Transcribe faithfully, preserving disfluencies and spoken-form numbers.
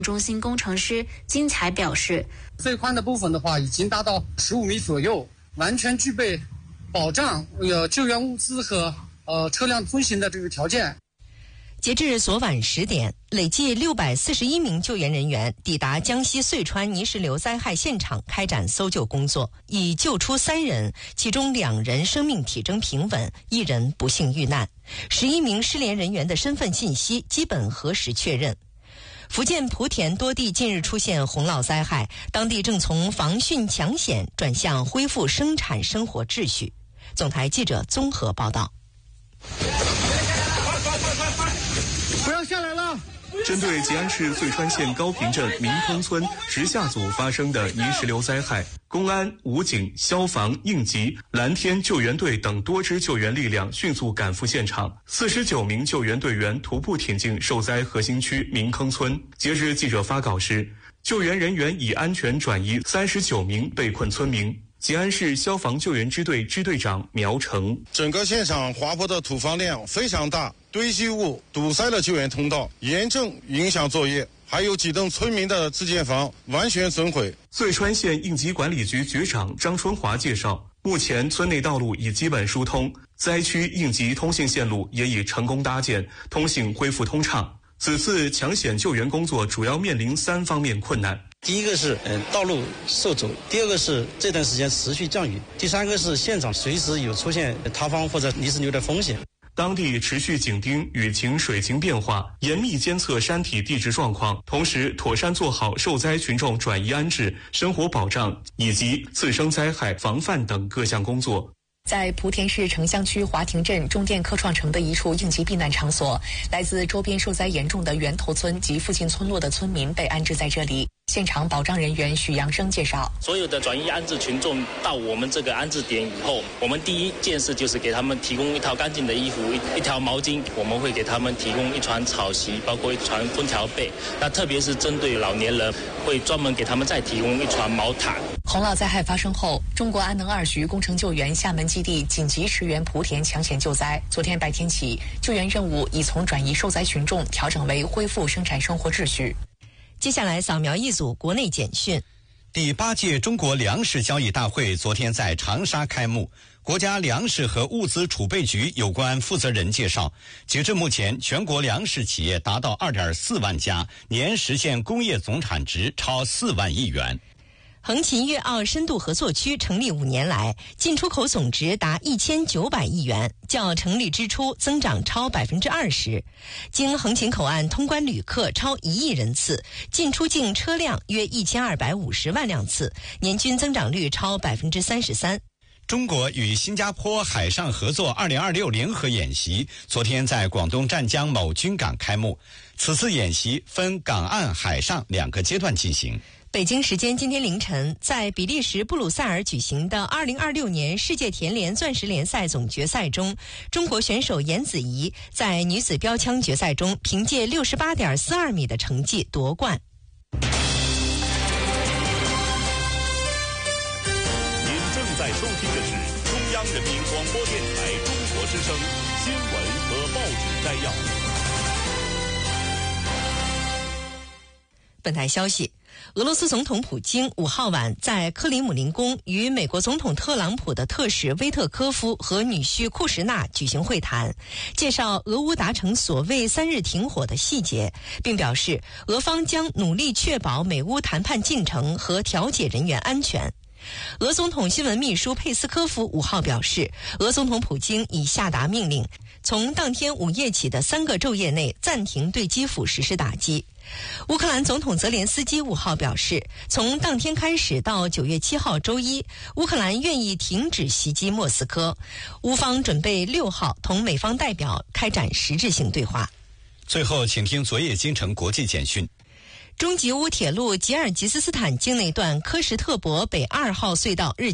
中心工程师金才表示， 最宽的部分的话已经达到十五米左右，完全具备保障呃救援物资和呃车辆通行的这个条件。 截至昨晚十点，累计六百四十一名救援人员抵达江西遂川泥石流灾害现场开展搜救工作，已救出三人，其中两人生命体征平稳，一人不幸遇难。十一名失联人员的身份信息基本核实确认。福建莆田多地近日出现洪涝灾害，当地正从防汛抢险转向恢复生产生活秩序。总台记者综合报道。 不要下来了！ 针对吉安市遂川县高坪镇明坑村直下组发生的泥石流灾害，公安、武警、消防、应急、蓝天救援队等多支救援力量迅速赶赴现场，四十九名救援队员徒步挺进受灾核心区明坑村。截至记者发稿时，救援人员已安全转移三十九名被困村民。吉安市消防救援支队支队长苗成： 整个现场滑坡的土方量非常大，堆积物堵塞了救援通道，严重影响作业。还有几栋村民的自建房完全损毁。 遂川县应急管理局局长张春华介绍，目前村内道路已基本疏通，灾区应急通信线路也已成功搭建，通信恢复通畅。此次抢险救援工作主要面临三方面困难。 第一个是呃道路受阻，第二个是这段时间持续降雨，第三个是现场随时有出现塌方或者泥石流的风险。 当地持续紧盯雨情水情变化，严密监测山体地质状况，同时妥善做好受灾群众转移安置、生活保障以及次生灾害防范等各项工作。 在莆田市城乡区华亭镇中电科创城的一处应急避难场所，来自周边受灾严重的源头村及附近村落的村民被安置在这里。现场保障人员许阳生介绍， 所有的转移安置群众到我们这个安置点以后，我们第一件事就是给他们提供一套干净的衣服，一一条毛巾，我们会给他们提供一床草席，包括一床空调被。那特别是针对老年人，会专门给他们再提供一床毛毯。 洪涝灾害发生后，中国安能二局工程救援厦门基地紧急驰援莆田抢险救灾。昨天白天起，救援任务已从转移受灾群众调整为恢复生产生活秩序。接下来扫描一组国内简讯。 第八届中国粮食交易大会昨天在长沙开幕。国家粮食和物资储备局有关负责人介绍，截至目前，全国粮食企业达到 二点四万家，年实现工业总产值超四万亿元。 横琴粤澳深度合作区成立五年来，进出口总值达一千九百亿元，较成立之初增长超百分之二十。经横琴口岸通关旅客超一亿人次，进出境车辆约一千二百五十万辆次，年均增长率超百分之三十三。 中国与新加坡海上合作二零二六联合演习昨天在广东湛江某军港开幕。此次演习分港岸、海上两个阶段进行。 北京时间今天凌晨，在比利时布鲁塞尔举行的二零二六年世界田联钻石联赛总决赛中，中国选手颜子怡在女子标枪决赛中凭借 六十八点四二米的成绩夺冠。 您正在收听的是中央人民广播电台中国之声新闻和报纸摘要。 本台消息，俄罗斯总统普京五号晚在克里姆林宫与美国总统特朗普的特使威特科夫和女婿库什纳举行会谈，介绍俄乌达成所谓三日停火的细节，并表示俄方将努力确保美乌谈判进程和调解人员安全。俄总统新闻秘书佩斯科夫五号表示，俄总统普京已下达命令，从当天午夜起的三个昼夜内暂停对基辅实施打击。乌克兰总统泽连斯基五号表示，从当天开始到九月七号周一，乌克兰愿意停止袭击莫斯科。乌方准备六号同美方代表开展实质性对话。 最后，请听昨夜京城国际简讯。 中吉乌铁路吉尔吉斯斯坦境内段科什特伯北二号隧道日